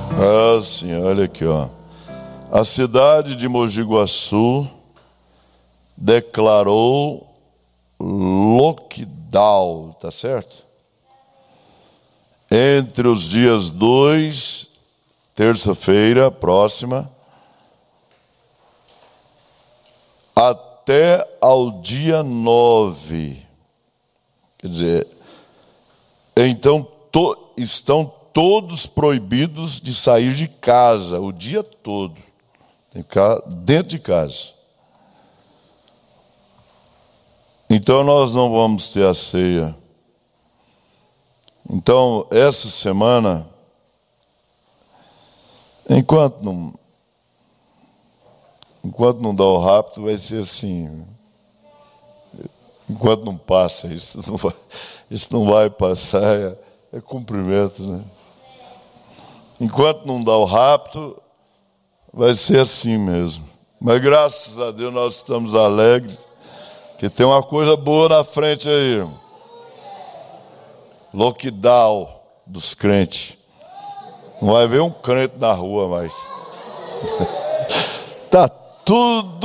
Ah, sim, olha aqui, ó. A cidade de Mogi Guaçu declarou lockdown, tá certo? Entre os dias 2, terça-feira próxima, até ao dia 9. Quer dizer, então estão todos proibidos de sair de casa o dia todo. Tem que ficar dentro de casa. Então nós não vamos ter a ceia. Então, essa semana, enquanto não dá o rápido, vai ser assim. Enquanto não passa, isso não vai passar, é cumprimento, né? Enquanto não dá o rapto, vai ser assim mesmo. Mas graças a Deus nós estamos alegres, que tem uma coisa boa na frente aí, irmão. Lockdown dos crentes. Não vai ver um crente na rua mais. Tá tudo